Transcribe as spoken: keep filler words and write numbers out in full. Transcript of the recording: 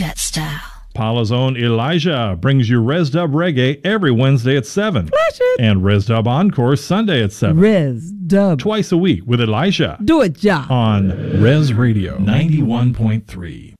that style. Paula's own Elijah brings you Res Dub Reggae every Wednesday at seven. Flash it. And Res Dub Encore Sunday at seven. Res Dub. Twice a week with Elijah. Do it, ja. On Res Radio ninety-one point three.